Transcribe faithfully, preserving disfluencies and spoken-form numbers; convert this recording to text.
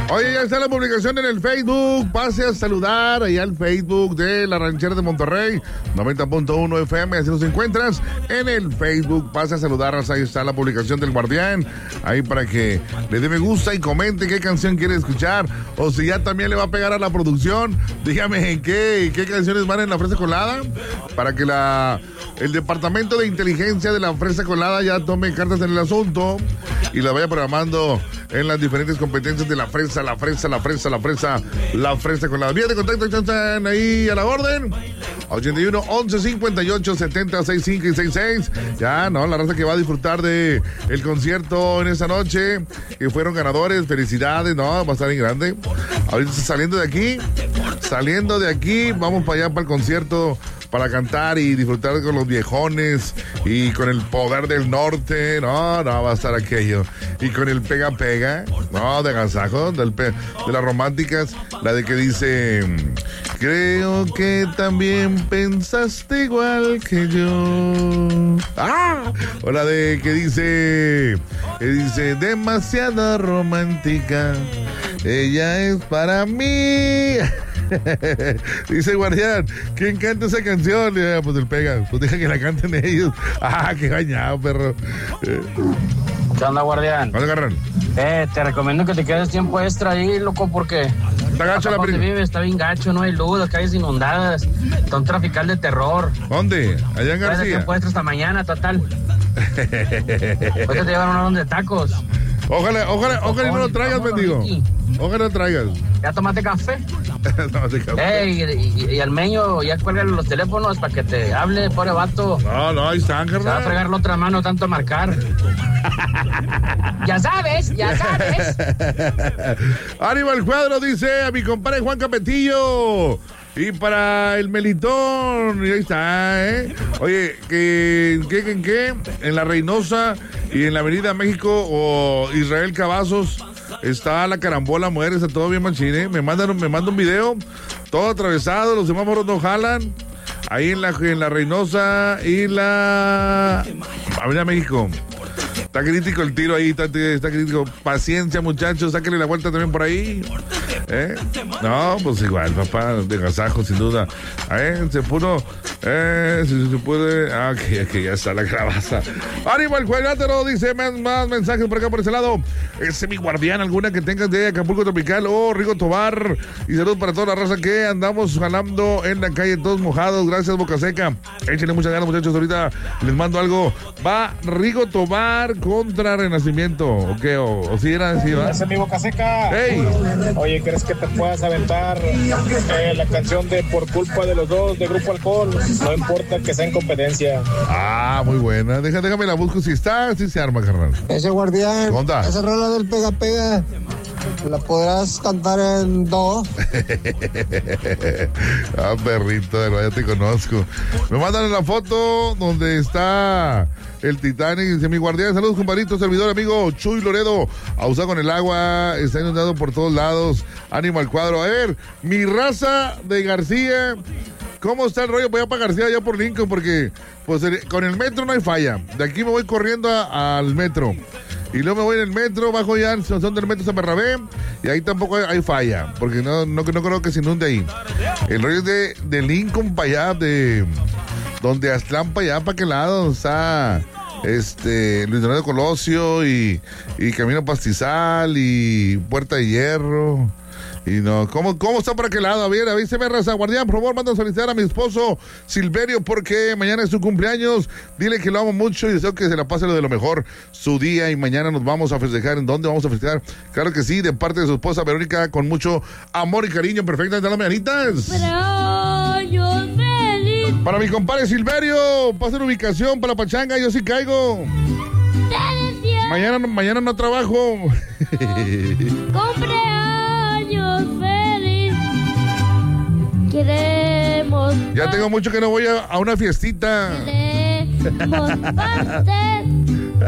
Oye, ya está la publicación en el Facebook. Pase a saludar allá al Facebook de La Ranchera de Monterrey, noventa punto uno F M. Así nos encuentras en el Facebook. Pase a saludarnos. Ahí está la publicación del Guardián. Ahí para que le dé me gusta y comente qué canción quiere escuchar. O si ya también le va a pegar a la producción, dígame en qué, qué canciones van en la Fresa Colada. Para que la el Departamento de Inteligencia de la Fresa Colada ya tome cartas en el asunto y la vaya programando en las diferentes competencias de la fresa, la fresa, la fresa, la fresa, la fresa con la vía de contacto. Están ahí a la orden. ochenta y uno, once, cincuenta y ocho, setenta, sesenta y cinco y sesenta y seis. Ya, ¿no? La raza que va a disfrutar de el concierto en esta noche, que fueron ganadores. Felicidades, ¿no? Va a estar en grande. Ahorita saliendo de aquí, saliendo de aquí, vamos para allá para el concierto, para cantar y disfrutar con los viejones y con el poder del norte. No, no, va a estar aquello. Y con el pega pega, no, de agasajo, del pe- de las románticas, la de que dice, creo que también pensaste igual que yo. Ah, o la de que dice, que dice, demasiado romántica, ella es para mí. Dice Guardián, ¿quién canta esa canción? Eh, pues el pega, pues deja que la canten ellos. Ah, qué bañado, perro. Eh. ¿Qué onda, Guardián? ¿Dónde agarran? Eh, te recomiendo que te quedes tiempo extra ahí, loco, porque está gacho la prima. Vive, está bien gacho, no hay luz, las calles inundadas, está un trafical de terror. ¿Dónde? Allá en García. Tiempo extra hasta mañana, total. Ahorita te llevan una ronda de tacos. Ojalá, ojalá, ojalá y no lo traigas, mendigo. Ojalá no traigas. ¿Ya tomaste café? Tomaste café. Ey, y, y, y al meño, ya cuélgale los teléfonos para que te hable, pobre vato. No, no, ahí están, carnal. Se va a fregar la otra mano tanto marcar. Ya sabes, ya sabes. Aníbal Cuadro dice a mi compadre Juan Capetillo. Y para el Melitón, y ahí está, ¿eh? Oye, ¿qué, qué, qué, qué? En la Reynosa y en la Avenida México o Israel Cavazos está la carambola, mujeres, está todo bien machín, ¿eh? Me mandan, me mandan un video, todo atravesado, los semáforos no jalan. Ahí en la, en la Reynosa y la Avenida México. Está crítico el tiro ahí, está, está crítico. Paciencia, muchachos, sáquenle la vuelta también por ahí. ¿Eh? No, pues igual, papá, de gasajo, sin duda. ¿Eh? Se pudo, eh, si se puede. Ah, que, que ya está la calabaza. Aníbal Cuadrátero dice más, más mensajes por acá por ese lado. Ese mi Guardián, alguna que tengas de Acapulco Tropical o oh, Rigo Tobar. Y saludos para toda la raza que andamos jalando en la calle, todos mojados. Gracias, Boca Seca. Échenle muchas ganas, muchachos. Ahorita les mando algo. Va Rigo Tobar contra Renacimiento. ¿O qué? ¿O, o si era así, va? Ese mi Boca Seca. Hey. Oye, ¿crees que te puedas aventar eh, la canción de Por culpa de los dos de Grupo Alcohol? No importa que sea en competencia. Ah, muy buena. Deja, déjame la busco. Si está, si se arma, carnal. Ese Guardián. ¿Cómo está? Esa rola del pega pega. La podrás cantar en do. Ah, perrito, de verdad, ya te conozco. Me mandan la foto donde está el Titanic. Dice mi Guardián, saludos compadrito, servidor, amigo Chuy Loredo. A usar con el agua, está inundado por todos lados. Ánimo al cuadro. A ver, mi raza de García. ¿Cómo está el rollo? Voy a para García, allá por Lincoln, porque pues con el metro no hay falla. De aquí me voy corriendo a, al metro. Y luego me voy en el metro, bajo ya en son del metro San Bernabé, y ahí tampoco hay, hay falla, porque no, no, no creo que se inunde ahí. El rollo es de, de Lincoln para allá, de donde Aztlán para allá, para aquel lado, donde está este Luis Donaldo Colosio y, y Camino Pastizal y Puerta de Hierro. Y no, ¿cómo, ¿cómo está por aquel lado? A ver, avíseme, raza. Guardián, por favor, manda a felicitar a mi esposo Silverio, porque mañana es su cumpleaños. Dile que lo amo mucho y deseo que se la pase lo de lo mejor su día. Y mañana nos vamos a festejar. ¿En dónde vamos a festejar? Claro que sí, de parte de su esposa Verónica, con mucho amor y cariño. Perfectamente, las mañanitas. Para mi compadre Silverio, pasen ubicación para la pachanga, yo sí caigo. Mañana, mañana no trabajo. Cumpleaños feliz. Queremos. Ya tengo mucho que no voy a, a una fiestita. Queremos pastel.